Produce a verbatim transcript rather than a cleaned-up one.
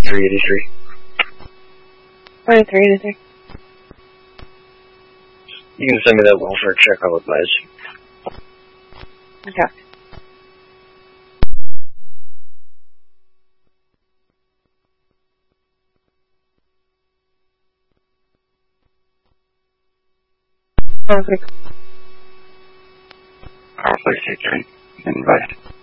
three eighty-three. twenty-three eighty-three. You can send me that welfare check, I'll advise. Okay. I'll please take care. And bye.